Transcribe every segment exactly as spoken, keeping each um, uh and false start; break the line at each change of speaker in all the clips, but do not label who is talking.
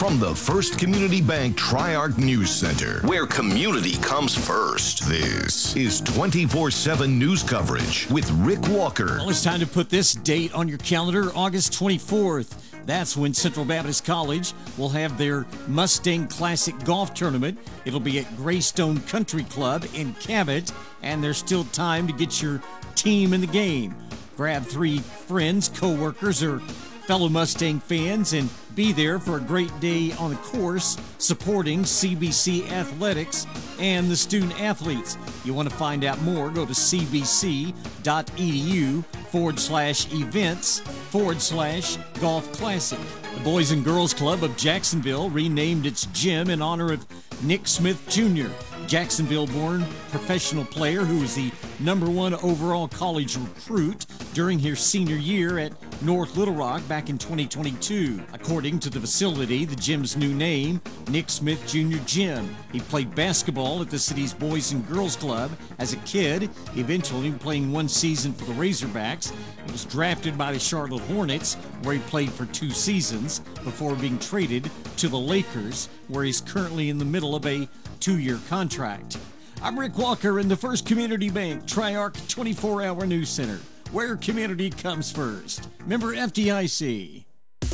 From the First Community Bank Tri-Arc News Center, where community comes first, this is twenty-four seven news coverage with Rick Walker.
Well, it's time to put this date on your calendar, August twenty-fourth. That's when Central Baptist College will have their Mustang Classic Golf Tournament. It'll be at Greystone Country Club in Cabot, and there's still time to get your team in the game. Grab three friends, co-workers, or fellow Mustang fans and be there for a great day on the course supporting C B C Athletics and the student athletes. You want to find out more, go to cbc.edu forward slash events forward slash golf classic. The Boys and Girls Club of Jacksonville renamed its gym in honor of Nick Smith Junior, Jacksonville-born professional player who was the number one overall college recruit during his senior year at North Little Rock back in twenty twenty-two. According to the facility, the gym's new name, Nick Smith Junior Gym. He played basketball at the city's Boys and Girls Club as a kid, eventually playing one season for the Razorbacks. He was drafted by the Charlotte Hornets, where he played for two seasons before being traded to the Lakers, where he's currently in the middle of a two-year contract. I'm Rick Walker in the First Community Bank Tri-Arc twenty-four hour News Center, where community comes first. Member F D I C.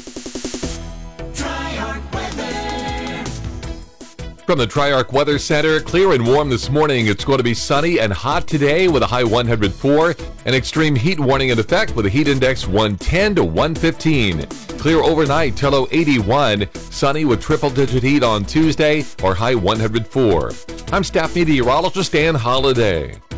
Tri-Arc weather.
From the Tri-Arc Weather Center, clear and warm this morning. It's going to be sunny and hot today with a high one hundred four. An extreme heat warning in effect with a heat index one ten to one fifteen. Clear overnight till low eighty-one. Sunny with triple-digit heat on Tuesday or high one hundred four. I'm staff meteorologist Dan Holliday.